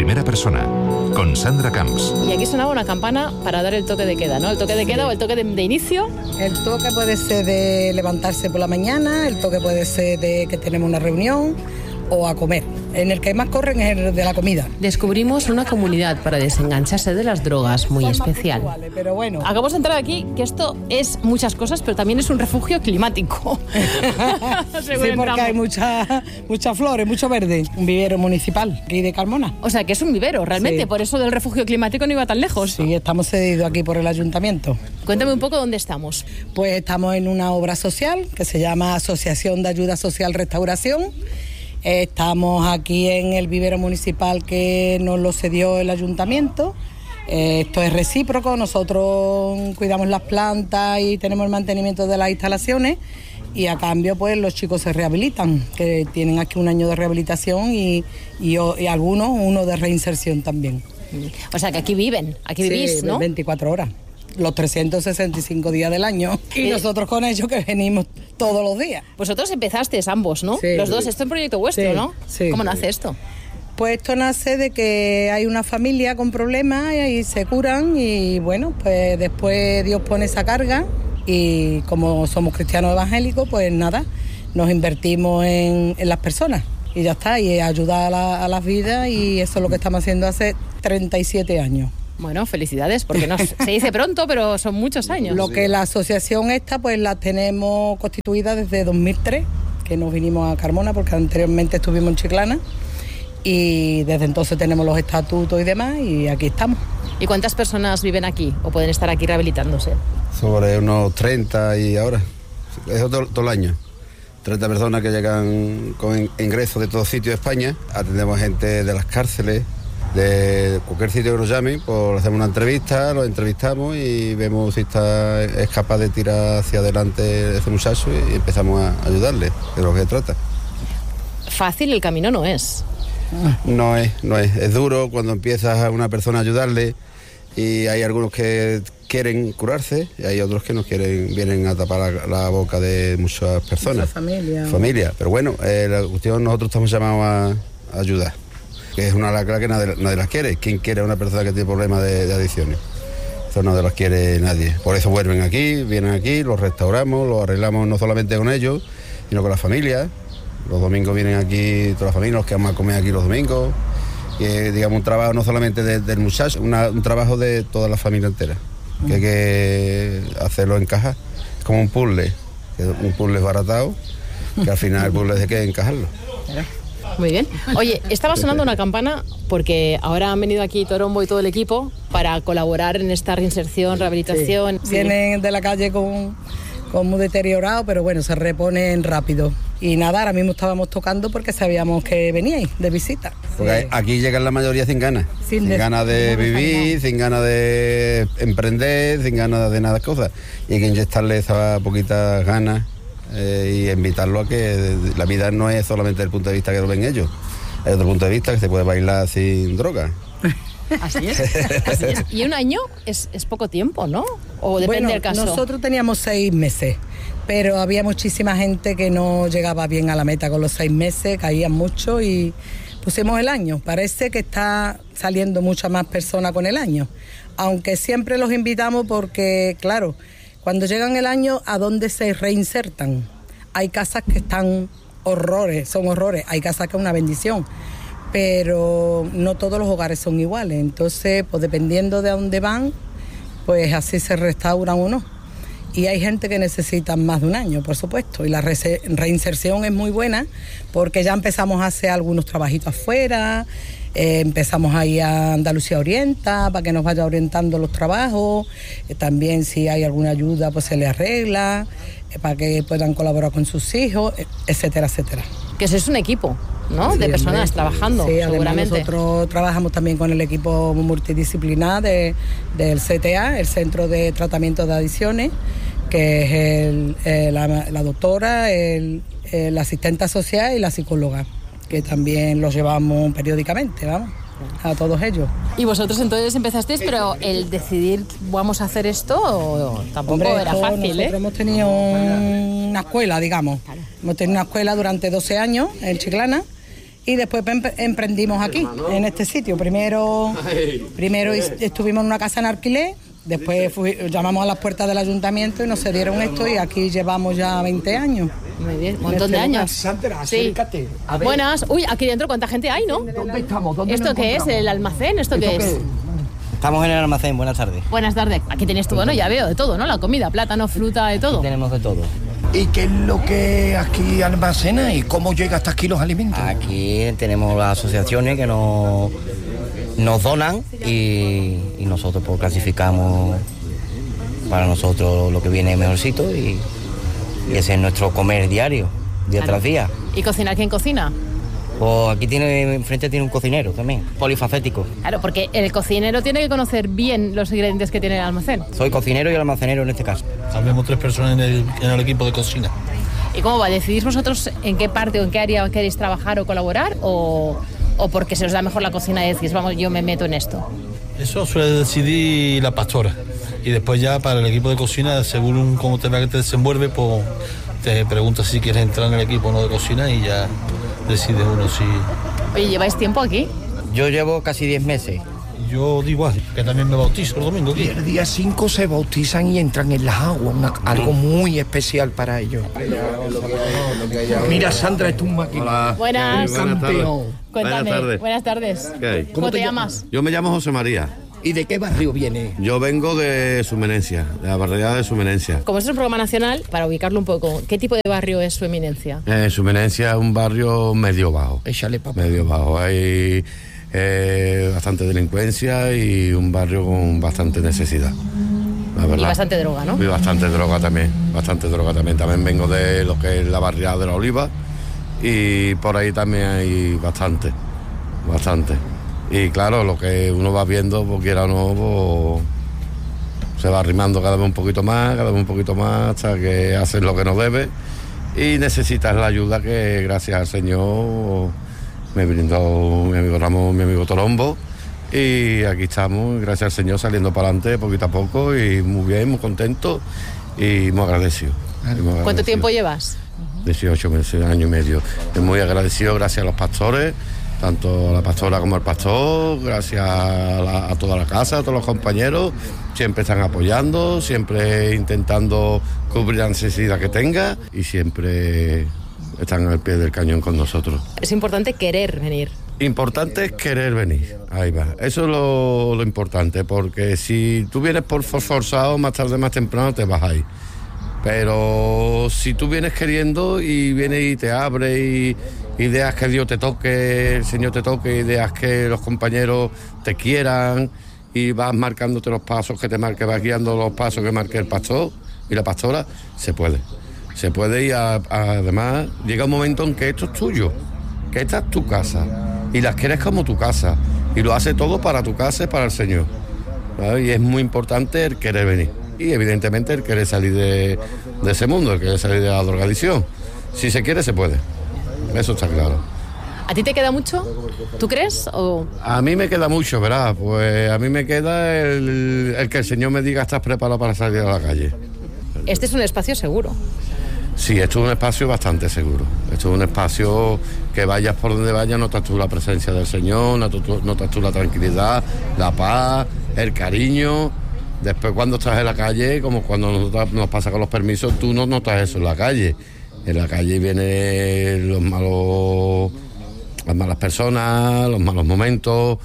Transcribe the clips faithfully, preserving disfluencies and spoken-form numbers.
primera persona, con Sandra Camps. Y aquí sonaba una campana para dar el toque de queda, ¿no? El toque de queda sí. o el toque de, de inicio. El toque puede ser de levantarse por la mañana, el toque puede ser de que tenemos una reunión o a comer. En el que más corren es el de la comida. Descubrimos una comunidad para desengancharse de las drogas muy especial. Pero bueno. Acabamos de entrar aquí, que esto es muchas cosas, pero también es un refugio climático. Sí, porque hay muchas muchas flores, mucho verde. Un vivero municipal aquí de Carmona. O sea, que es un vivero, realmente. Sí. Por eso del refugio climático no iba tan lejos. Sí, estamos cedidos aquí por el ayuntamiento. Cuéntame un poco dónde estamos. Pues estamos en una obra social que se llama Asociación de Ayuda Social Restauración. Estamos aquí en el vivero municipal que nos lo cedió el ayuntamiento. Esto es recíproco, nosotros cuidamos las plantas y tenemos el mantenimiento de las instalaciones y a cambio pues los chicos se rehabilitan, que tienen aquí un año de rehabilitación y, y, y algunos uno de reinserción también. O sea que aquí viven, aquí vivís, sí, ¿no? veinticuatro horas. Los trescientos sesenta y cinco días del año y eh, nosotros con ellos que venimos todos los días. Vosotros empezasteis ambos, ¿no? Sí. Los dos, esto es un proyecto vuestro, sí, ¿no? Sí. ¿Cómo nace esto? Pues esto nace de que hay una familia con problemas y se curan y bueno, pues después Dios pone esa carga y como somos cristianos evangélicos, pues nada, nos invertimos en, en las personas y ya está, y ayudar a, la, a las vidas y eso es lo que estamos haciendo hace treinta y siete años. Bueno, felicidades, porque no se dice pronto, pero son muchos años. Lo que la asociación esta, pues la tenemos constituida desde dos mil tres, que nos vinimos a Carmona, porque anteriormente estuvimos en Chiclana, y desde entonces tenemos los estatutos y demás, y aquí estamos. ¿Y cuántas personas viven aquí o pueden estar aquí rehabilitándose? Sobre unos treinta y ahora, eso todo, todo el año. treinta personas que llegan con ingresos de todos sitios de España, atendemos gente de las cárceles, de cualquier sitio que nos llamen, pues hacemos una entrevista, los entrevistamos y vemos si está, es capaz de tirar hacia adelante ese muchacho y empezamos a ayudarle, de lo que se trata. Fácil el camino no es. No es, no es, es duro cuando empiezas a una persona a ayudarle y hay algunos que quieren curarse y hay otros que no quieren, vienen a tapar la, la boca de muchas personas. Mucha familia. Familia, pero bueno, eh, la cuestión nosotros estamos llamados a, a ayudar. Que es una lacra que nadie, nadie las quiere. ¿Quién quiere a una persona que tiene problemas de, de adicciones? Eso no las quiere nadie. Por eso vuelven aquí, vienen aquí, los restauramos, los arreglamos no solamente con ellos, sino con la familia. Los domingos vienen aquí toda la familia, los que vamos a comer aquí los domingos. Y es, digamos, un trabajo no solamente de, del muchacho, una, un trabajo de toda la familia entera. Que hay que hacerlo encajar. Es como un puzzle, un puzzle baratado, que al final el puzzle hay que encajarlo. Muy bien. Oye, estaba sonando una campana porque ahora han venido aquí Torombo y todo el equipo para colaborar en esta reinserción, rehabilitación. Sí. Vienen de la calle con, con muy deteriorado, pero bueno, se reponen rápido. Y nada, ahora mismo estábamos tocando porque sabíamos que veníais de visita. Porque sí. Aquí llegan la mayoría sin ganas. Sin, sin de, ganas de no vivir, sin ganas de emprender, sin ganas de nada de cosas. Y hay que inyectarle esas poquitas ganas. Eh, y invitarlo a que la vida no es solamente el punto de vista que lo ven ellos, hay otro punto de vista que se puede bailar sin droga. Así es, así es. Y un año es, es poco tiempo, ¿no? O depende bueno, del caso. Nosotros teníamos seis meses, pero había muchísima gente que no llegaba bien a la meta con los seis meses, caían mucho y pusimos el año. Parece que está saliendo mucha más personas con el año, aunque siempre los invitamos porque, claro, cuando llegan el año, ¿a dónde se reinsertan? Hay casas que están horrores, son horrores, hay casas que es una bendición, pero no todos los hogares son iguales, entonces, pues dependiendo de a dónde van, pues así se restauran o no. Y hay gente que necesita más de un año, por supuesto, y la re- reinserción es muy buena porque ya empezamos a hacer algunos trabajitos afuera. Eh, empezamos ahí a Andalucía Orienta para que nos vaya orientando los trabajos, eh, también si hay alguna ayuda pues se le arregla, eh, para que puedan colaborar con sus hijos, eh, etcétera, etcétera. Que sois un equipo, ¿no? Sí, de personas hombre, trabajando, sí, seguramente. Nosotros trabajamos también con el equipo multidisciplinar de, del C T A, el Centro de Tratamiento de Adicciones, que es el, eh, la, la doctora, el, el asistente social y la psicóloga, que también los llevamos periódicamente, vamos, a todos ellos. Y vosotros entonces empezasteis, pero el decidir vamos a hacer esto tampoco Hombre, era esto, fácil, nosotros ¿eh? hemos tenido un, una escuela, digamos. Claro. Hemos tenido una escuela durante doce años en Chiclana Y después emprendimos aquí, en este sitio. Primero, primero estuvimos en una casa en alquiler, después fui, llamamos a las puertas del ayuntamiento y nos cedieron esto y aquí llevamos ya veinte años. Muy bien, un montón de años. Sandra, sí. Buenas. Uy, aquí dentro cuánta gente hay, ¿no? ¿Dónde estamos? ¿Dónde ¿Esto qué es? ¿El almacén? ¿Esto, ¿Esto qué, qué es? es? Estamos en el almacén, buenas tardes. Buenas tardes. Aquí tenéis todo, bueno, ya veo de todo, ¿no? La comida, plátano, fruta, de todo. Aquí tenemos de todo. ¿Y qué es lo que aquí almacena y cómo llega hasta aquí los alimentos? Aquí tenemos las asociaciones que nos, nos donan y, y nosotros pues clasificamos para nosotros lo que viene mejorcito y, y ese es nuestro comer diario, día claro. tras día. ¿Y cocinar quién cocina? Pues aquí tiene, enfrente tiene un cocinero también, polifacético. Claro, porque el cocinero tiene que conocer bien los ingredientes que tiene el almacén. Soy cocinero y almacenero en este caso. Habemos tres personas en el, en el equipo de cocina. ¿Y cómo va? ¿Decidís vosotros en qué parte o en qué área queréis trabajar o colaborar? ¿O, o porque se os da mejor la cocina y decís, vamos, yo me meto en esto? Eso suele decidir la pastora. Y después ya para el equipo de cocina, según cómo te va que te desenvuelve, pues te preguntas si quieres entrar en el equipo o no de cocina y ya decide uno si... Oye, ¿lleváis tiempo aquí? Yo llevo casi diez meses. Yo digo igual, que también me bautizo el domingo aquí. Y el día cinco se bautizan y entran en las aguas, una, algo muy especial para ellos. Mira, Sandra, es un máquina. Buenas. Buenas tardes. Cuéntame. Buenas tardes. Buenas tardes. ¿Qué? ¿Cómo te llamas? Yo me llamo José María. ¿Y de qué barrio viene? Yo vengo de Su Eminencia, de la barriada de Su Eminencia. Como este es un programa nacional, para ubicarlo un poco, ¿qué tipo de barrio es Su Eminencia? Eh, Su Eminencia es un barrio medio bajo. Échale, papá. Medio bajo. Hay eh, bastante delincuencia y un barrio con bastante necesidad. La verdad. Y bastante droga, ¿no? Y bastante droga también. Bastante droga también. También vengo de lo que es la barriada de la Oliva y por ahí también hay bastante. Bastante. Y claro, lo que uno va viendo, pues quiera o no, pues, se va arrimando cada vez un poquito más, cada vez un poquito más, hasta que haces lo que no debe y necesitas la ayuda que gracias al Señor me brindó mi amigo Ramón, mi amigo Torombo, y aquí estamos, gracias al Señor, saliendo para adelante poquito a poco y muy bien, muy contento y muy agradecido. Muy agradecido. ¿Cuánto tiempo llevas? dieciocho meses, año y medio. Estoy muy agradecido, gracias a los pastores, tanto a la pastora como al pastor, gracias a, la, a toda la casa, a todos los compañeros, siempre están apoyando, siempre intentando cubrir la necesidad que tenga y siempre están al pie del cañón con nosotros. Es importante querer venir. Importante es querer venir, ahí va. Eso es lo, lo importante, porque si tú vienes por forzado, más tarde, más temprano te vas a ir. Pero si tú vienes queriendo y vienes y te abres y, y dejas que Dios te toque, el Señor te toque, y dejas que los compañeros te quieran y vas marcándote los pasos que te marque, vas guiando los pasos que marque el pastor y la pastora, se puede. Se puede y a, a, además llega un momento en que esto es tuyo, que esta es tu casa y las quieres como tu casa y lo hace todo para tu casa y para el Señor, ¿sabes? Y es muy importante el querer venir. Y evidentemente el querer salir de, de ese mundo, el querer salir de la drogadicción. Si se quiere, se puede. Eso está claro. ¿A ti te queda mucho? ¿Tú crees? O... A mí me queda mucho, ¿verdad? Pues a mí me queda el, el que el Señor me diga estás preparado para salir a la calle. Este es un espacio seguro. Sí, esto es un espacio bastante seguro. Esto es un espacio que vayas por donde vayas, notas tú la presencia del Señor, notas tú, notas tú la tranquilidad, la paz, el cariño. Después cuando estás en la calle, como cuando nos, nos pasa con los permisos, tú no notas eso en la calle. En la calle vienen los malos, las malas personas, los malos momentos.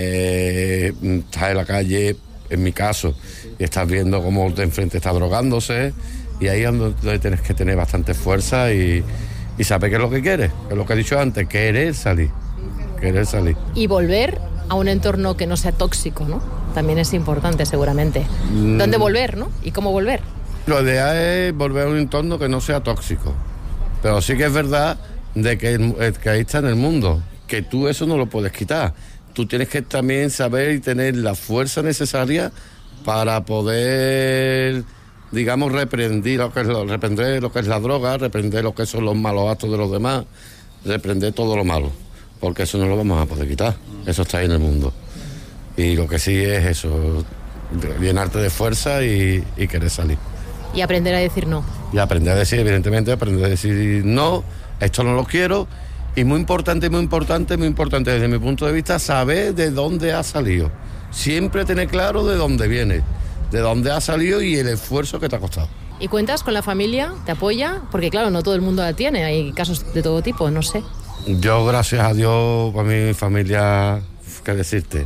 Eh, estás en la calle, en mi caso, y estás viendo cómo de enfrente está drogándose. Y ahí es donde tienes que tener bastante fuerza y, y saber qué es lo que quieres. Que es lo que he dicho antes, querer salir. Querer salir. Y volver a un entorno que no sea tóxico, ¿no? También es importante, seguramente. Mm. ¿Dónde volver, no? ¿Y cómo volver? Lo ideal es volver a un entorno que no sea tóxico. Pero sí que es verdad de que, que ahí está en el mundo, que tú eso no lo puedes quitar. Tú tienes que también saber y tener la fuerza necesaria para poder, digamos, reprender lo que es, lo, reprender lo que es la droga, reprender lo que son los malos actos de los demás, reprender todo lo malo. Porque eso no lo vamos a poder quitar. Eso está ahí en el mundo. Y lo que sí es eso, llenarte de fuerza y, y querer salir. Y aprender a decir no. Y aprender a decir, evidentemente, aprender a decir no, esto no lo quiero, Y muy importante, muy importante, muy importante desde mi punto de vista, saber de dónde ha salido. Siempre tener claro de dónde viene, de dónde ha salido y el esfuerzo que te ha costado. ¿Y cuentas con la familia? ¿Te apoya? Porque claro, no todo el mundo la tiene, hay casos de todo tipo, no sé. Yo, gracias a Dios, para mi familia, qué decirte,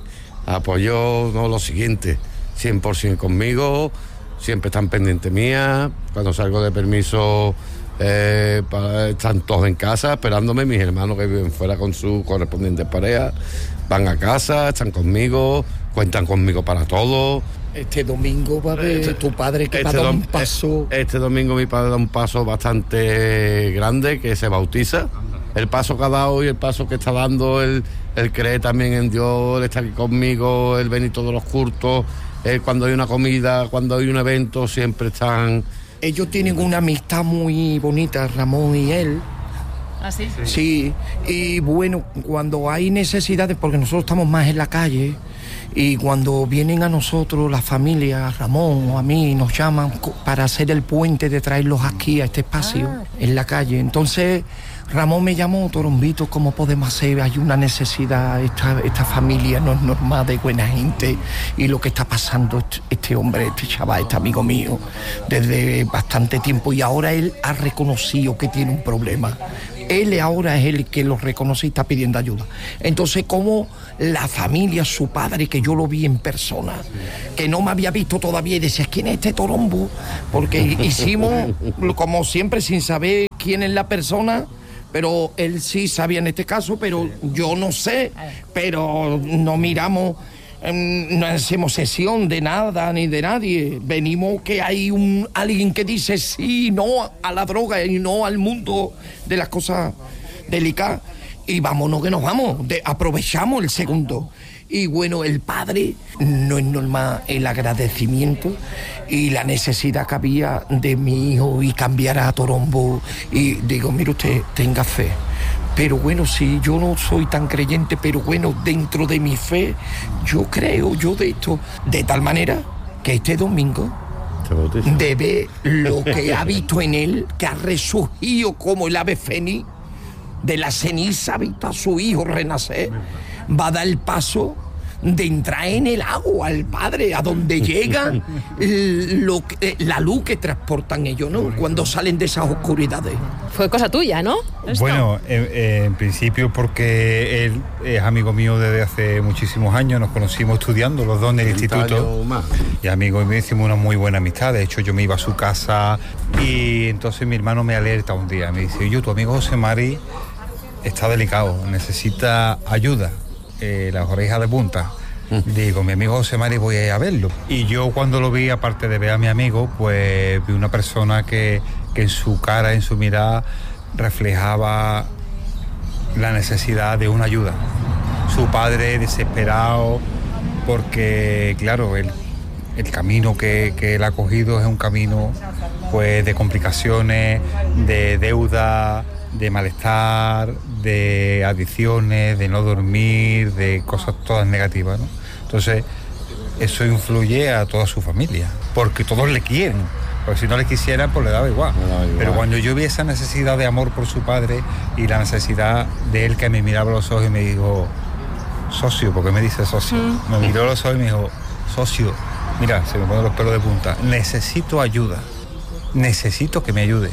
apoyó no, lo siguiente, cien por ciento conmigo, siempre están pendientes mía, cuando salgo de permiso eh, para, están todos en casa esperándome, mis hermanos que viven fuera con su correspondiente pareja, van a casa, están conmigo, cuentan conmigo para todo. Este domingo va a ver este, tu padre que este va a dar un paso. Este domingo mi padre da un paso bastante grande, que se bautiza. El paso que ha dado y el paso que está dando, él, él cree también en Dios, él está aquí conmigo, él ven todos los cultos, él cuando hay una comida, cuando hay un evento, siempre están... Ellos tienen una amistad muy bonita, Ramón y él. ¿Ah, sí? Sí, y bueno, cuando hay necesidades, porque nosotros estamos más en la calle, y cuando vienen a nosotros, la familia, a Ramón o a mí, nos llaman para hacer el puente de traerlos aquí a este espacio, ah. en la calle. Entonces, Ramón me llamó, Torombito, ¿cómo podemos hacer? Hay una necesidad, esta, esta familia no es normal, de buena gente, y lo que está pasando este, este hombre, este chaval, este amigo mío, desde bastante tiempo, y ahora él ha reconocido que tiene un problema. Él ahora es el que lo reconoce y está pidiendo ayuda. Entonces, como la familia, su padre, que yo lo vi en persona, que no me había visto todavía, y decía, ¿quién es este Torombo? Porque hicimos, como siempre, sin saber quién es la persona, pero él sí sabía en este caso, pero yo no sé, pero no miramos... No hacemos sesión de nada ni de nadie. Venimos que hay un alguien que dice sí, no a la droga y no al mundo de las cosas delicadas. Y vámonos que nos vamos, de, aprovechamos el segundo. Y bueno, el padre, no es normal el agradecimiento y la necesidad que había de mi hijo y cambiar a Torombo. Y digo, mire usted, tenga fe. Pero bueno, sí, yo no soy tan creyente, pero bueno, dentro de mi fe, yo creo, yo de esto, de tal manera que este domingo debe lo que ha visto en él, que ha resurgido como el ave fénix, de la ceniza ha visto a su hijo renacer, va a dar el paso de entrar en el agua al Padre, a donde llega lo que, la luz que transportan ellos, ¿no? Cuando salen de esas oscuridades. Fue cosa tuya, ¿no? ¿Esto? Bueno, en, en principio porque él es amigo mío desde hace muchísimos años, nos conocimos estudiando los dos en el instituto y amigos míos, hicimos una muy buena amistad. De hecho, yo me iba a su casa y entonces mi hermano me alerta un día, me dice, oye, tu amigo José Mari está delicado, necesita ayuda. Eh, las orejas de punta. Digo, mi amigo José Mari, voy a ir a verlo. Y yo cuando lo vi, aparte de ver a mi amigo, pues vi una persona que, que en su cara, en su mirada, reflejaba la necesidad de una ayuda. Su padre desesperado, porque claro, el, el camino que, que él ha cogido es un camino pues de complicaciones, de deuda, de malestar, de adicciones, de no dormir, de cosas todas negativas, ¿no? Entonces, eso influye a toda su familia, porque todos le quieren, porque si no le quisieran, pues le daba igual. Le daba igual. Pero cuando yo vi esa necesidad de amor por su padre y la necesidad de él que me miraba a los ojos y me dijo, socio, porque me dice socio, mm. me miró a los ojos y me dijo, socio, mira, se me ponen los pelos de punta, necesito ayuda, necesito que me ayude.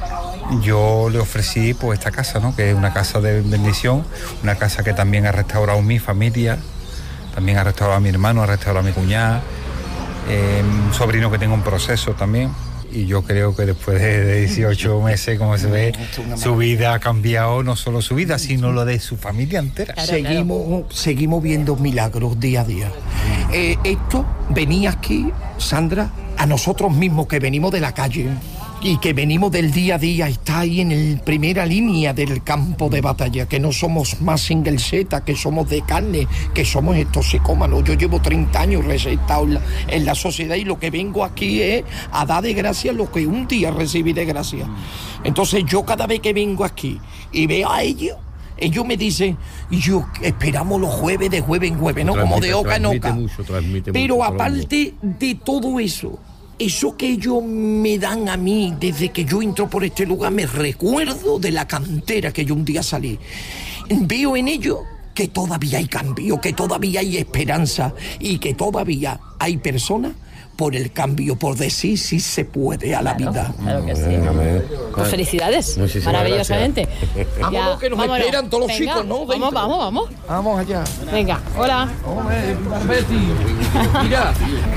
Yo le ofrecí pues esta casa, ¿no? Que es una casa de bendición, una casa que también ha restaurado mi familia, también ha restaurado a mi hermano, ha restaurado a mi cuñada, eh, un sobrino que tengo un proceso también. Y yo creo que después de dieciocho meses, como se ve, su vida ha cambiado, no solo su vida, sino lo de su familia entera. Claro, seguimos, claro. seguimos viendo milagros día a día. Eh, esto venía aquí, Sandra, a nosotros mismos que venimos de la calle y que venimos del día a día, está ahí en la primera línea del campo de batalla, que no somos más single Z, que somos de carne, que somos toxicómanos. Yo llevo treinta años recetado en la, en la sociedad y lo que vengo aquí es a dar de gracia lo que un día recibí de gracia. Entonces yo cada vez que vengo aquí y veo a ellos, ellos me dicen, y yo esperamos los jueves de jueves en jueves, ¿no? Como de oca en oca. Mucho, Pero mucho, aparte de todo eso, eso que ellos me dan a mí desde que yo entro por este lugar, me recuerdo de la cantera que yo un día salí. Veo en ello que todavía hay cambio, que todavía hay esperanza y que todavía hay personas por el cambio, por decir si se puede a la claro, vida. Claro que sí. Pues felicidades, muchísimas maravillosamente. Vámonos, que nos vámonos. esperan todos los Venga, chicos, ¿no? Vamos, Dentro. vamos, vamos. Vamos allá. Venga, hola. Hombre, Betty. Mira.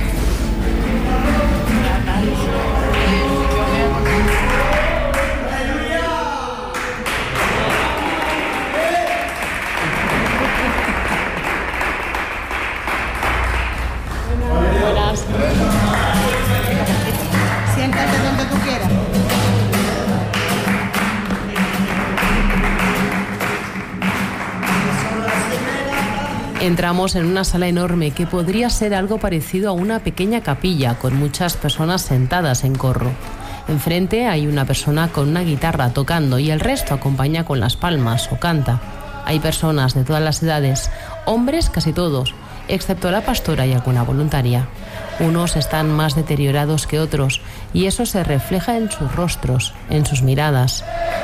Buenas. Siéntate donde tú quieras. Entramos en una sala enorme que podría ser algo parecido a una pequeña capilla con muchas personas sentadas en corro. Enfrente hay una persona con una guitarra tocando y el resto acompaña con las palmas o canta. Hay personas de todas las edades, hombres casi todos, excepto la pastora y alguna voluntaria. Unos están más deteriorados que otros y eso se refleja en sus rostros, en sus miradas.